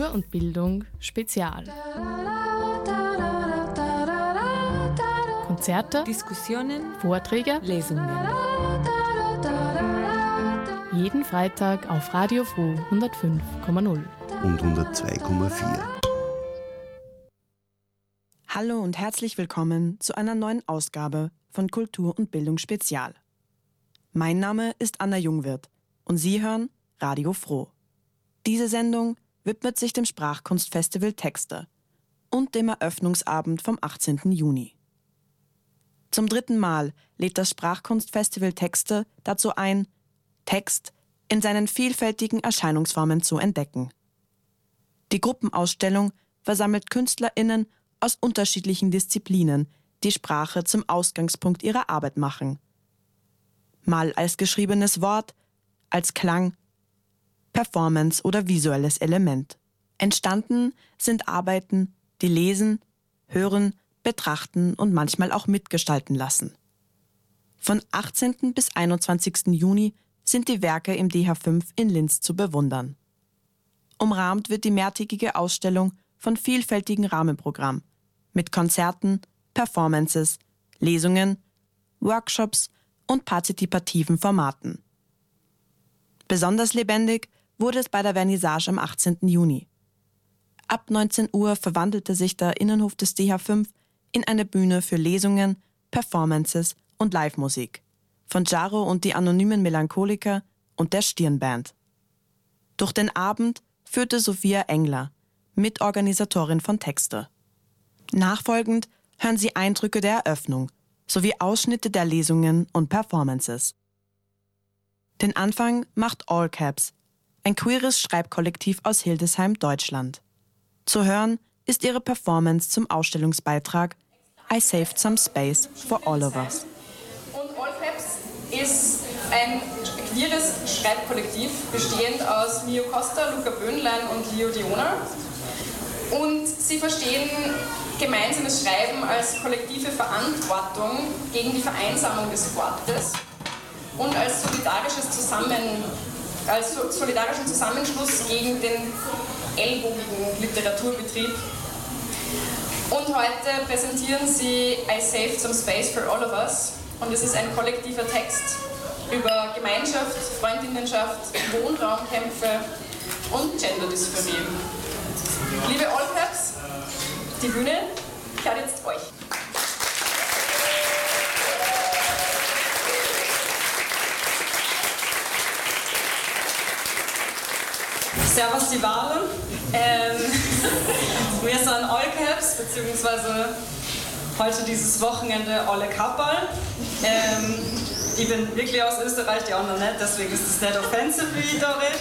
Kultur und Bildung Spezial. Konzerte, Diskussionen, Vorträge, Lesungen. Jeden Freitag auf Radio Froh 105,0 und 102,4. Hallo und herzlich willkommen zu einer neuen Ausgabe von Kultur und Bildung Spezial. Mein Name ist Anna Jungwirth und Sie hören Radio Froh. Diese Sendung widmet sich dem Sprachkunstfestival Texte und dem Eröffnungsabend vom 18. Juni. Zum 3. Mal lädt das Sprachkunstfestival Texte dazu ein, Text in seinen vielfältigen Erscheinungsformen zu entdecken. Die Gruppenausstellung versammelt KünstlerInnen aus unterschiedlichen Disziplinen, die Sprache zum Ausgangspunkt ihrer Arbeit machen. Mal als geschriebenes Wort, als Klang, Performance oder visuelles Element. Entstanden sind Arbeiten, die lesen, hören, betrachten und manchmal auch mitgestalten lassen. Von 18. bis 21. Juni sind die Werke im DH5 in Linz zu bewundern. Umrahmt wird die mehrtägige Ausstellung von vielfältigen Rahmenprogrammen mit Konzerten, Performances, Lesungen, Workshops und partizipativen Formaten. Besonders lebendig wurde es bei der Vernissage am 18. Juni. Ab 19 Uhr verwandelte sich der Innenhof des DH5 in eine Bühne für Lesungen, Performances und Live-Musik von Jaro und die Anonymen Melancholiker und der Stirnband. Durch den Abend führte Sophia Engler, Mitorganisatorin von Texte. Nachfolgend hören Sie Eindrücke der Eröffnung sowie Ausschnitte der Lesungen und Performances. Den Anfang macht All Caps, ein queeres Schreibkollektiv aus Hildesheim, Deutschland. Zu hören ist ihre Performance zum Ausstellungsbeitrag I Saved Some Space for All of Us. Und All Caps ist ein queeres Schreibkollektiv, bestehend aus Mio Costa, Luca Böhnlein und Leo Diona. Und sie verstehen gemeinsames Schreiben als kollektive Verantwortung gegen die Vereinsamung des Wortes und als solidarischen Zusammenschluss gegen den ellbogigen Literaturbetrieb. Und heute präsentieren sie I Saved Some Space for All of Us. Und es ist ein kollektiver Text über Gemeinschaft, Freundinnenschaft, Wohnraumkämpfe und Genderdysphorie. Liebe All Caps, die Bühne gehört jetzt euch. Servus die Wale. Wir sind All Caps, beziehungsweise heute dieses Wochenende Olle Kapperl. Ich bin wirklich aus Österreich, die anderen nicht, deswegen ist es nicht offensive, wie ich da rede.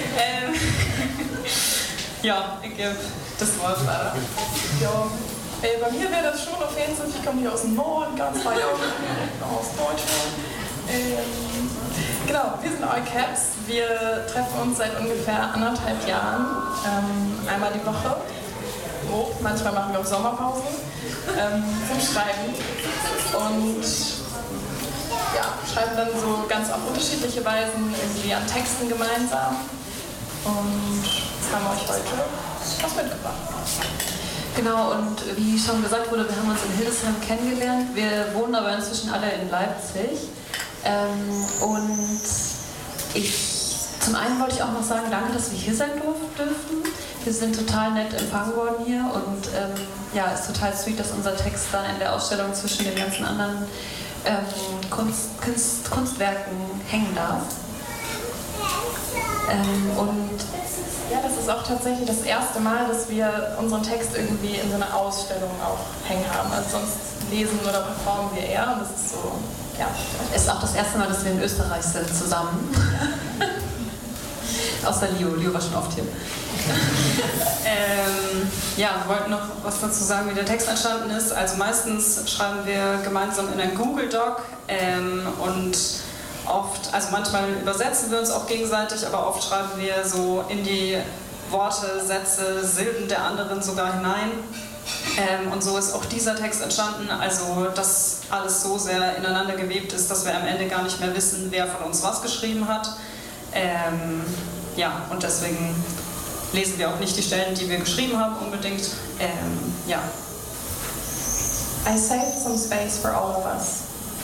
Ja, ich gebe das Wort weiter. Ja, bei mir wäre das schon offensiv. Ich komme hier aus dem Norden, ganz weit aus Deutschland. Genau, wir sind All Caps. Wir treffen uns seit ungefähr 1,5 Jahren, einmal die Woche. Oh, manchmal machen wir auch Sommerpause zum Schreiben. Und ja, schreiben dann so ganz auf unterschiedliche Weisen irgendwie an Texten gemeinsam. Und jetzt haben wir euch heute was mitgebracht. Genau, und wie schon gesagt wurde, wir haben uns in Hildesheim kennengelernt. Wir wohnen aber inzwischen alle in Leipzig. Und zum einen wollte ich auch noch sagen, danke, dass wir hier sein dürfen. Wir sind total nett empfangen worden hier und ja, es ist total sweet, dass unser Text da in der Ausstellung zwischen den ganzen anderen Kunstwerken hängen darf. Und ja, das ist auch tatsächlich das erste Mal, dass wir unseren Text irgendwie in so einer Ausstellung auch hängen haben. Also sonst lesen oder performen wir eher und das ist so, ja. Es ist auch das erste Mal, dass wir in Österreich sind zusammen. Außer Leo war schon oft hier. Ja, wir wollten noch was dazu sagen, wie der Text entstanden ist. Also meistens schreiben wir gemeinsam in einen Google Doc und oft, also manchmal übersetzen wir uns auch gegenseitig, aber oft schreiben wir so in die Worte, Sätze, Silben der anderen sogar hinein. Und so ist auch dieser Text entstanden, also dass alles so sehr ineinander gewebt ist, dass wir am Ende gar nicht mehr wissen, wer von uns was geschrieben hat. Ja, und deswegen lesen wir auch nicht die Stellen, die wir geschrieben haben unbedingt. Ja. I saved some space for all of us.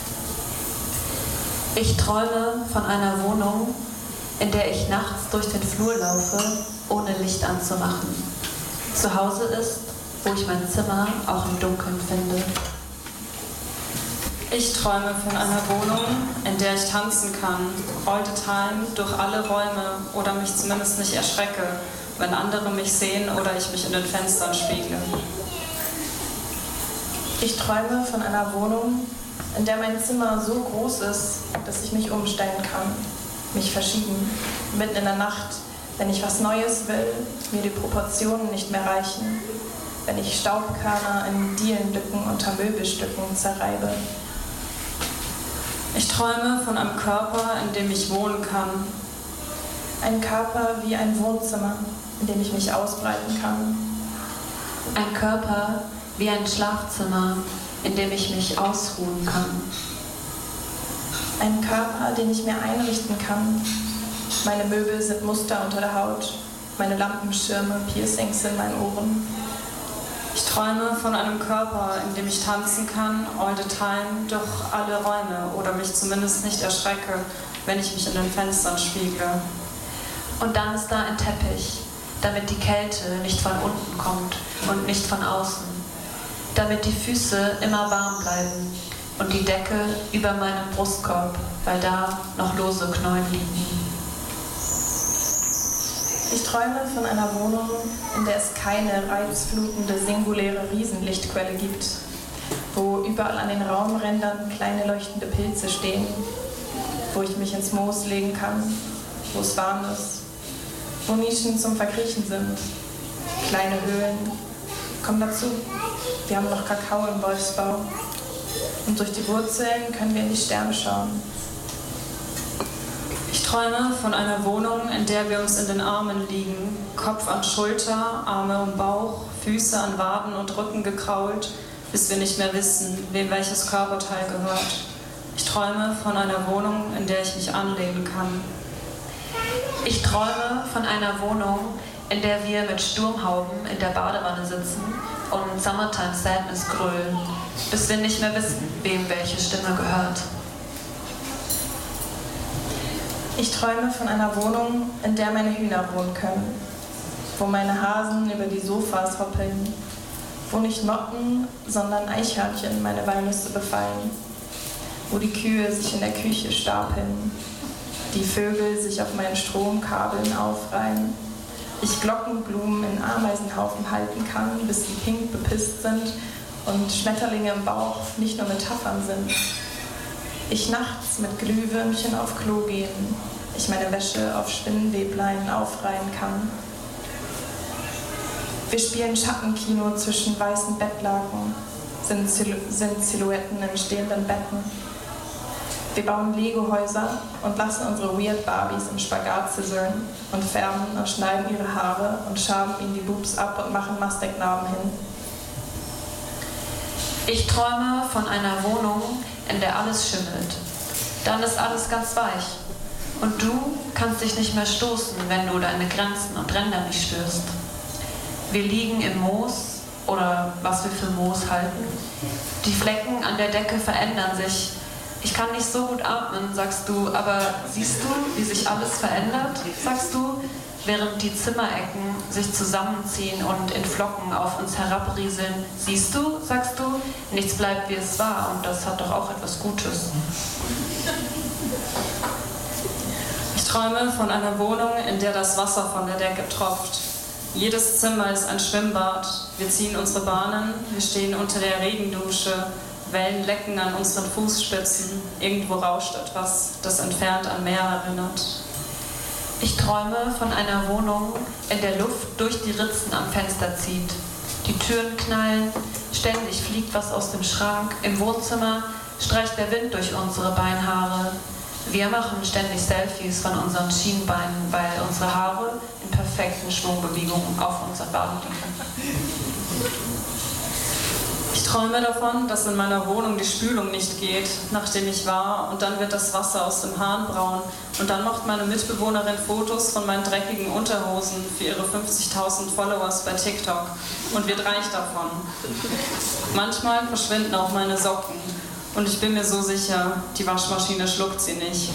Ich träume von einer Wohnung, in der ich nachts durch den Flur laufe, ohne Licht anzumachen. Zu Hause ist, wo ich mein Zimmer auch im Dunkeln finde. Ich träume von einer Wohnung, in der ich tanzen kann, all the time, durch alle Räume oder mich zumindest nicht erschrecke, wenn andere mich sehen oder ich mich in den Fenstern spiegle. Ich träume von einer Wohnung, in der mein Zimmer so groß ist, dass ich mich umstellen kann, mich verschieben, mitten in der Nacht, wenn ich was Neues will, mir die Proportionen nicht mehr reichen, wenn ich Staubkörner in Dielenlücken unter Möbelstücken zerreibe. Ich träume von einem Körper, in dem ich wohnen kann. Ein Körper wie ein Wohnzimmer, in dem ich mich ausbreiten kann. Ein Körper wie ein Schlafzimmer, in dem ich mich ausruhen kann. Ein Körper, den ich mir einrichten kann. Meine Möbel sind Muster unter der Haut, meine Lampenschirme, Piercings in meinen Ohren. Ich träume von einem Körper, in dem ich tanzen kann, all the time, durch alle Räume oder mich zumindest nicht erschrecke, wenn ich mich in den Fenstern spiegle. Und dann ist da ein Teppich, damit die Kälte nicht von unten kommt und nicht von außen. Damit die Füße immer warm bleiben und die Decke über meinem Brustkorb, weil da noch lose Knollen liegen. Ich träume von einer Wohnung, in der es keine reizflutende, singuläre Riesenlichtquelle gibt, wo überall an den Raumrändern kleine leuchtende Pilze stehen, wo ich mich ins Moos legen kann, wo es warm ist, wo Nischen zum Verkriechen sind, kleine Höhlen. Komm dazu, wir haben noch Kakao im Wolfsbau und durch die Wurzeln können wir in die Sterne schauen. Ich träume von einer Wohnung, in der wir uns in den Armen liegen, Kopf an Schulter, Arme um Bauch, Füße an Waden und Rücken gekrault, bis wir nicht mehr wissen, wem welches Körperteil gehört. Ich träume von einer Wohnung, in der ich mich anlehnen kann. Ich träume von einer Wohnung, in der wir mit Sturmhauben in der Badewanne sitzen und Summertime Sadness grölen, bis wir nicht mehr wissen, wem welche Stimme gehört. Ich träume von einer Wohnung, in der meine Hühner wohnen können, wo meine Hasen über die Sofas hoppeln, wo nicht Motten, sondern Eichhörnchen meine Walnüsse befallen, wo die Kühe sich in der Küche stapeln, die Vögel sich auf meinen Stromkabeln aufreihen, ich Glockenblumen in Ameisenhaufen halten kann, bis sie pink bepisst sind und Schmetterlinge im Bauch nicht nur Metaphern sind. Ich nachts mit Glühwürmchen auf Klo gehen, ich meine Wäsche auf Spinnenwebleinen aufreihen kann. Wir spielen Schattenkino zwischen weißen Bettlaken, sind Silhouetten in stehenden Betten. Wir bauen Lego-Häuser und lassen unsere Weird Barbies im Spagat scissern und färben und schneiden ihre Haare und schaben ihnen die Boobs ab und machen Masteknarben hin. Ich träume von einer Wohnung, in der alles schimmelt. Dann ist alles ganz weich. Und du kannst dich nicht mehr stoßen, wenn du deine Grenzen und Ränder nicht spürst. Wir liegen im Moos oder was wir für Moos halten. Die Flecken an der Decke verändern sich. Ich kann nicht so gut atmen, sagst du, aber siehst du, wie sich alles verändert, sagst du, während die Zimmerecken sich zusammenziehen und in Flocken auf uns herabrieseln. Siehst du, sagst du, nichts bleibt wie es war und das hat doch auch etwas Gutes. Ich träume von einer Wohnung, in der das Wasser von der Decke tropft. Jedes Zimmer ist ein Schwimmbad. Wir ziehen unsere Bahnen, wir stehen unter der Regendusche, Wellen lecken an unseren Fußspitzen. Irgendwo rauscht etwas, das entfernt an Meer erinnert. Ich träume von einer Wohnung, in der Luft durch die Ritzen am Fenster zieht. Die Türen knallen, ständig fliegt was aus dem Schrank. Im Wohnzimmer streicht der Wind durch unsere Beinhaare. Wir machen ständig Selfies von unseren Schienbeinen, weil unsere Haare in perfekten Schwungbewegungen auf uns erwarten liegen. Ich träume davon, dass in meiner Wohnung die Spülung nicht geht, nachdem ich war, und dann wird das Wasser aus dem Hahn braun und dann macht meine Mitbewohnerin Fotos von meinen dreckigen Unterhosen für ihre 50.000 Followers bei TikTok und wird reich davon. Manchmal verschwinden auch meine Socken und ich bin mir so sicher, die Waschmaschine schluckt sie nicht.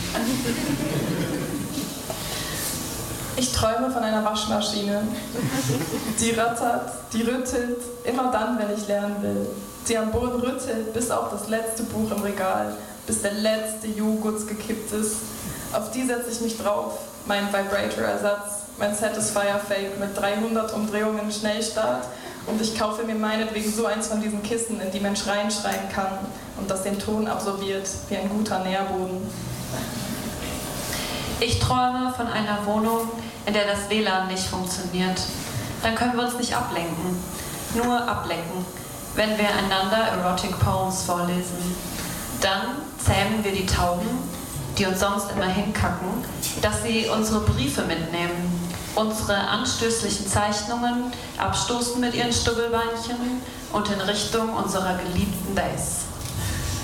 Ich träume von einer Waschmaschine. Die rattert, die rüttelt, immer dann, wenn ich lernen will. Sie am Boden rüttelt, bis auch das letzte Buch im Regal, bis der letzte Joghurt gekippt ist. Auf die setze ich mich drauf, mein Vibrator-Ersatz, mein Satisfier-Fake mit 300 Umdrehungen Schnellstart, und ich kaufe mir meinetwegen so eins von diesen Kissen, in die man reinschreien kann und das den Ton absorbiert wie ein guter Nährboden. Ich träume von einer Wohnung, in der das WLAN nicht funktioniert. Dann können wir uns nicht ablenken, nur ablenken, wenn wir einander Erotic Poems vorlesen. Dann zähmen wir die Tauben, die uns sonst immer hinkacken, dass sie unsere Briefe mitnehmen, unsere anstößlichen Zeichnungen abstoßen mit ihren Stubbelbeinchen und in Richtung unserer geliebten Days.